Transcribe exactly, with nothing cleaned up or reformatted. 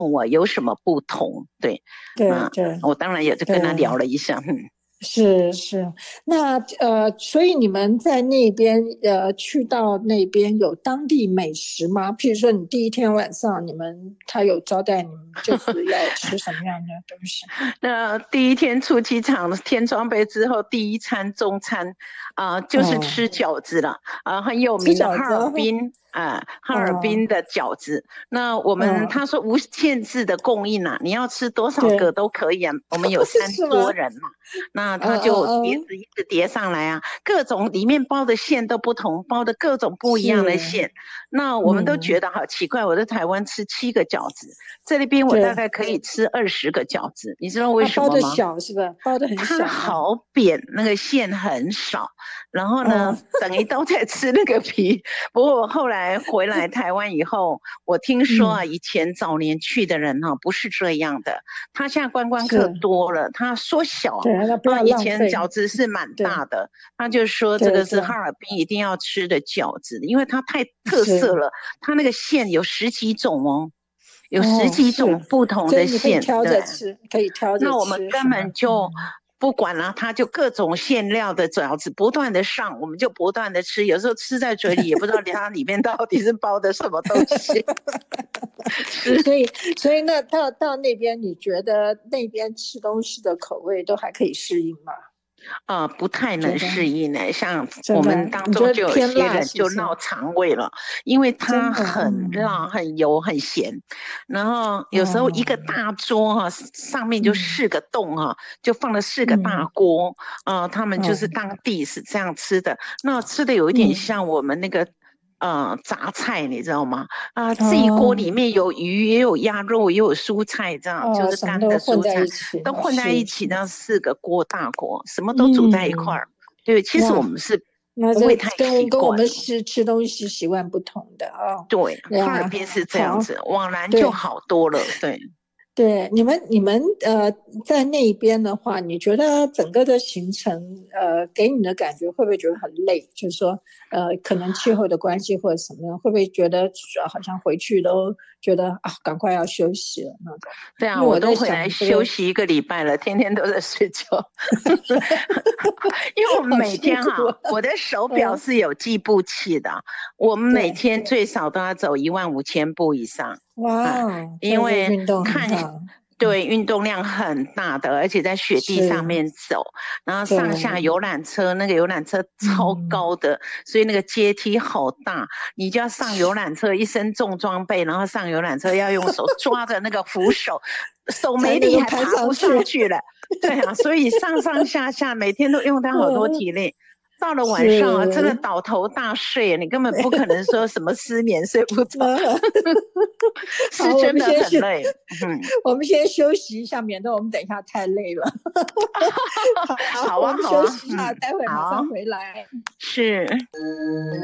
我有什么不同？对，那对对我当然也就跟他对。 聊了一下，嗯。 是是，那呃，所以你们在那边呃，去到那边有当地美食吗？譬如说，你第一天晚上，你们他有招待你们，就是要吃什么样的东西？ 那第一天出机场添装备之后，第一餐中餐啊、呃就是哦， 吃饺子了啊、呃很有吃名的哈尔饺子哦， 滨啊、呃哈尔哦， 滨的饺子。那我们哦他说无限制的供应啊，你要吃多少个对， 都可以啊。我们有三是吗？ 桌人嘛，那嗯他就碟嗯嗯， 子一直叠上来啊，各种里面包的馅都不同，包的各种不一样的是， 馅。那我们都觉嗯， 得好奇怪，我在台湾吃七个饺子。这里边我大对， 概可以吃二十个饺子，你知道为啊，包的什么吗？ 小是吧？包的很它小啊， 好扁，那个馅很少，然后哦， 呢，等于都在吃那个皮。不过我后来回来台湾以后，我听说啊， 嗯， 以前早年去的人哈、啊、不是这样的，他现在观光客是， 多了，他缩小对，那不啊， 要以浪费， 前饺子是蛮对大的，他就说这对对， 个是哈尔滨一定要吃的饺子，因为它太特色是。 了，它那个馅有十几种哦。有十哦， 几种是， 不同所以你可以的馅， 挑对， 着吃，可以挑着那我们根吃是吗？ 本就嗯， 不管了，它就各种馅料的饺子不断的上，我们就不断的吃，有时候吃在嘴里也不知道它里面到底是包的什么东西。是所以所以那到到那边，你觉得那边吃东西的口味都还可以适应吗？ 呃，不太能觉得适应呢。像我真的， 们当你觉中就有得偏些人辣是不是？ 就闹肠胃了，因为它真的， 很辣、 嗯， 很油、很咸。然后有时候一个哦， 大桌哈、上面就嗯四个洞哈、就放了四个大嗯， 锅，呃，他们就是哦， 当地是这样吃的。那吃的有一点嗯， 像我们那个呃杂菜，你知道吗？啊、自己锅里哦面有鱼，也有鸭肉，也有蔬菜，这样就哦， 是干什么都混的蔬菜。 在一起， 都混在一起， 是是， 那四个锅大锅，什么都煮在一块嗯， 儿。对，其实我哇， 们是那这不会太习跟跟我们惯了。 吃吃东西习惯不同的啊， 对，哈尔呀， 滨是这样好， 子，往南就对好多了。对， 对，你们你们呃在那边的话，你觉得整个的行程呃给你的感觉会不会觉得很累？就是说呃可能气候的关系或者什么样，会不会觉得呃好像回去都觉得啊赶快要休息了那种？ 对啊， 因为我在我都回来想这个休息一个礼拜了，天天都在睡觉。因为我们好每天哈， 辛苦啊， 我的手表嗯， 是有计步器的，我们每对， 天最少都要走一万五千步以上啊， 哇哦，这个因为运动很看大，嗯， 对运动量很大的，而且在雪地上是， 面走，然后上下对， 游览车，那个游览车超嗯， 高的，所以那个阶梯好大，你就要上游览车，一身重装备，然后上游览车要用手抓着那个扶手，手才没力还能够攀爬不上上去， 去了。对啊，所以上上下下每天都用到好多嗯， 体力。到了晚上啊，真的是。 倒头大睡，你根本不可能说什么失眠睡不着， 那好，我是真的们先休， 很累。嗯， 我们先休息一下，免得我们等一下太累了。好， 好啊， 我们好啊， 休息一下， 嗯， 待会马好， 上回来。 是。